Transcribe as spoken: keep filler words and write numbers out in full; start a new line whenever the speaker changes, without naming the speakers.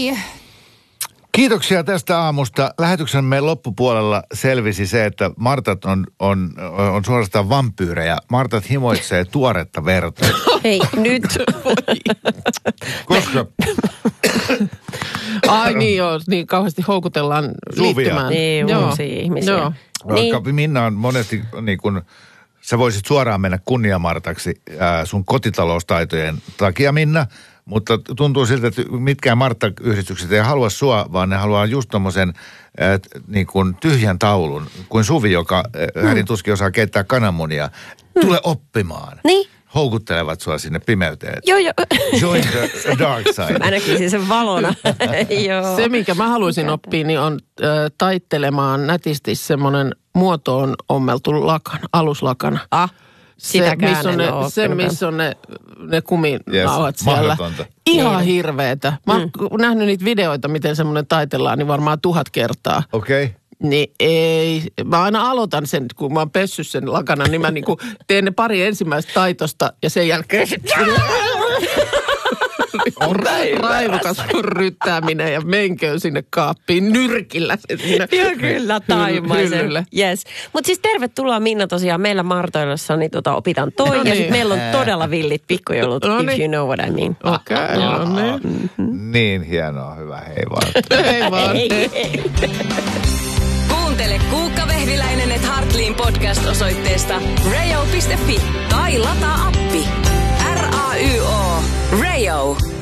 Moi!
Kiitoksia tästä aamusta. Lähetyksemme loppupuolella selvisi se, että Martat on, on, on suorastaan vampyyrejä. Martat himoitsee tuoretta verta.
Hei, nyt.
Koska?
Ai niin joo, niin kauheasti houkutellaan liittymään.
Niin,
joo.
uusia ihmisiä.
Joo.
Niin. Minna on monesti niin kuin, sä voisit suoraan mennä kunniamartaksi ää, sun kotitaloustaitojen takia, Minna. Mutta tuntuu siltä, että mitkään Martta-yhdistykset ei halua sua, vaan ne haluaa just tommosen äh, niin kuin tyhjän taulun, kuin Suvi, joka äh, härin tuskin osaa keittää kananmunia. Tule oppimaan.
Niin.
Houkuttelevat sua sinne pimeyteen.
Joo, joo.
Join the dark side.
Mä näkisin sen valona. Joo.
Se, minkä mä haluaisin oppia, niin on äh, taittelemaan nätisti semmoinen muotoon ommeltu lakan, aluslakana.
Ah.
Se, missä on ne, se, missä on ne, ne kuminauhat
yes,
siellä.
Mahdotonta.
Ihan hirveetä. Mä oon mm. nähnyt niitä videoita, miten semmoinen taitellaan, niin varmaan tuhat kertaa.
Okei. Okay.
Niin ei. Mä aina aloitan sen, kun mä oon pessyt sen lakanan, niin mä niinku teen ne pari ensimmäistä taitosta ja sen jälkeen raivukas ryttääminen ja menköön sinne kaappiin nyrkillä.
Joo, kyllä, taimaisen. Yes. Mutta siis tervetuloa Minna tosiaan meillä Martoilossa, niin tota, opitaan toi. No ja niin. Sitten meillä on todella villit pikkujoulut, no niin. If you know what I mean.
Okei, okay, no niin.
Mm-hmm. Niin hienoa, hyvä, hei vaan.
Hei vaan. Hei, hei.
Kuuntele Kuukka Vehviläinen et Hartliin podcast osoitteesta radio piste fi tai lataa appi. R A Y O. Radio.